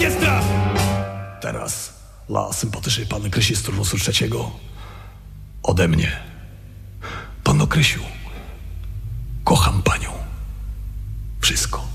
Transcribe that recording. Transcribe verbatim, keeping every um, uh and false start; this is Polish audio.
nie strach! Teraz dla sympatycznej panny Krysi z turnusu trzeciego ode mnie. Panno Krysiu, kocham panią. Wszystko.